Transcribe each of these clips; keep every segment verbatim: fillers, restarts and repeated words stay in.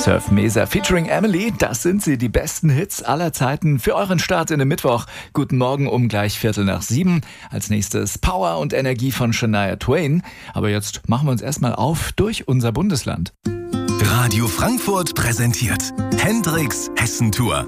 Surf Mesa featuring Emily, das sind sie, die besten Hits aller Zeiten für euren Start in den Mittwoch. Guten Morgen um gleich Viertel nach sieben. Als nächstes Power und Energie von Shania Twain. Aber jetzt machen wir uns erstmal auf durch unser Bundesland. Radio Frankfurt präsentiert Hendrix Hessentour.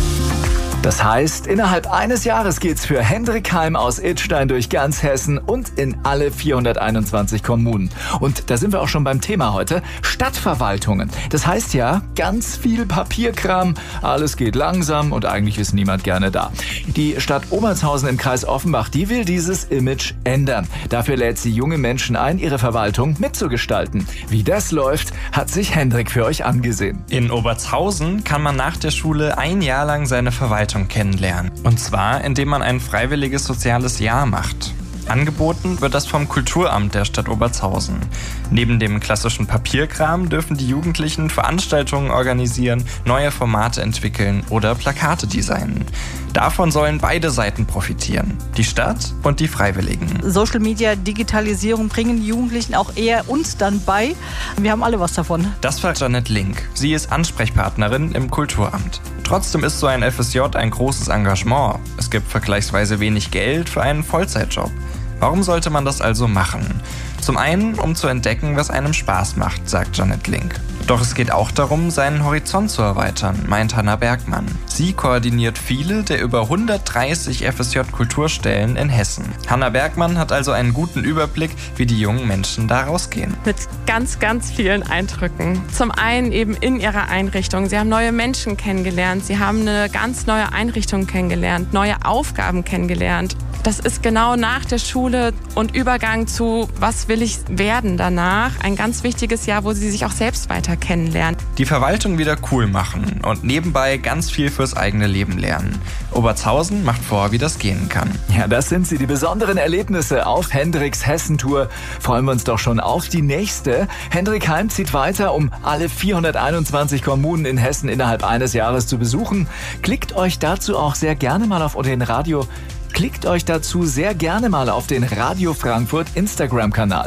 Das heißt, innerhalb eines Jahres geht's für Hendrik Heim aus Idstein durch ganz Hessen und in alle vierhunderteinundzwanzig Kommunen. Und da sind wir auch schon beim Thema heute, Stadtverwaltungen. Das heißt ja, ganz viel Papierkram, alles geht langsam und eigentlich ist niemand gerne da. Die Stadt Obertshausen im Kreis Offenbach, die will dieses Image ändern. Dafür lädt sie junge Menschen ein, ihre Verwaltung mitzugestalten. Wie das läuft, hat sich Hendrik für euch angesehen. In Obertshausen kann man nach der Schule ein Jahr lang seine Verwaltung kennenlernen. Und zwar, indem man ein freiwilliges soziales Jahr macht. Angeboten wird das vom Kulturamt der Stadt Obertshausen. Neben dem klassischen Papierkram dürfen die Jugendlichen Veranstaltungen organisieren, neue Formate entwickeln oder Plakate designen. Davon sollen beide Seiten profitieren, die Stadt und die Freiwilligen. Social Media, Digitalisierung bringen die Jugendlichen auch eher uns dann bei. Wir haben alle was davon. Das sagt Janet Link. Sie ist Ansprechpartnerin im Kulturamt. Trotzdem ist so ein F S J ein großes Engagement. Es gibt vergleichsweise wenig Geld für einen Vollzeitjob. Warum sollte man das also machen? Zum einen, um zu entdecken, was einem Spaß macht, sagt Janet Link. Doch es geht auch darum, seinen Horizont zu erweitern, meint Hanna Bergmann. Sie koordiniert viele der über hundertdreißig F S J-Kulturstellen in Hessen. Hanna Bergmann hat also einen guten Überblick, wie die jungen Menschen da rausgehen. Mit ganz, ganz vielen Eindrücken. Zum einen eben in ihrer Einrichtung. Sie haben neue Menschen kennengelernt, sie haben eine ganz neue Einrichtung kennengelernt, neue Aufgaben kennengelernt. Das ist genau nach der Schule und Übergang zu, was will ich werden danach, ein ganz wichtiges Jahr, wo sie sich auch selbst weiter kennenlernen. Die Verwaltung wieder cool machen und nebenbei ganz viel fürs eigene Leben lernen. Obertshausen macht vor, wie das gehen kann. Ja, das sind sie, die besonderen Erlebnisse auf Hendriks Hessentour. Freuen wir uns doch schon auf die nächste. Hendrik Heim zieht weiter, um alle vierhunderteinundzwanzig Kommunen in Hessen innerhalb eines Jahres zu besuchen. Klickt euch dazu auch sehr gerne mal auf den Radio Klickt euch dazu sehr gerne mal auf den Radio Frankfurt Instagram-Kanal.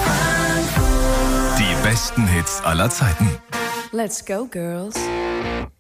Die besten Hits aller Zeiten. Let's go, girls.